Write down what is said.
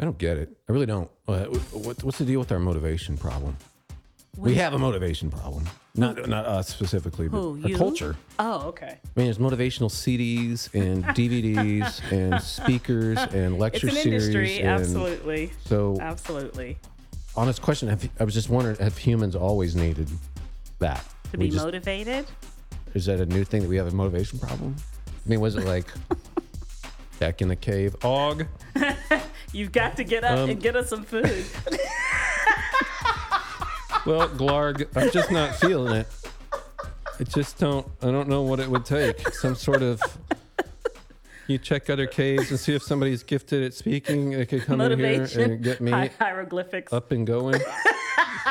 I don't get it. I really don't. What's the deal with our motivation problem? We have a motivation problem. Not us specifically, but Who, our you? culture. Oh, okay. I mean, there's motivational CDs and DVDs and speakers and lecture It's an series. industry, and absolutely. So, Absolutely. honest question, I was just wondering, have humans always needed that? To be motivated? Is that a new thing that we have a motivation problem? I mean, was it like back in the cave? Og? You've got to get up and get us some food. Well, Glarg, I'm just not feeling it. I don't know what it would take. Some sort of, you check other caves and see if somebody's gifted at speaking. They could come in here Motivation. and get me Hieroglyphics. up and going.